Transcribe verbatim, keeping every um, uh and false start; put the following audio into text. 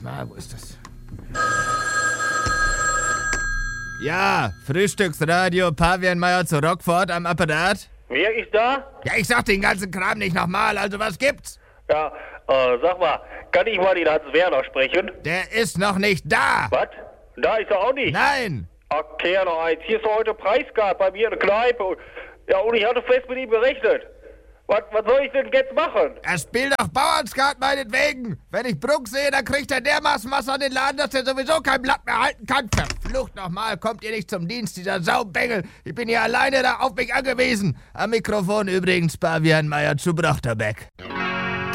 mal, wo ist das? Ja, Frühstücksradio Pavianmeier zu Rockford am Apparat. Wer ist da? Ja, ich sag den ganzen Kram nicht nochmal, also was gibt's? Ja, äh, sag mal, kann ich mal den Hans Werner sprechen? Der ist noch nicht da. Was? Da ist er auch nicht? Nein. Okay, noch eins. Hier ist doch heute Preisgard bei mir in der Kneipe. Ja, und ich hatte fest mit ihm gerechnet. Was, was soll ich denn jetzt machen? Er spielt doch Bauernskat meinetwegen. Wenn ich Bruck sehe, dann kriegt er dermaßen was an den Laden, dass er sowieso kein Blatt mehr halten kann. Verflucht nochmal, kommt ihr nicht zum Dienst, dieser Saubengel. Ich bin hier alleine da auf mich angewiesen. Am Mikrofon übrigens Pavianmeier zu Brochterbeck.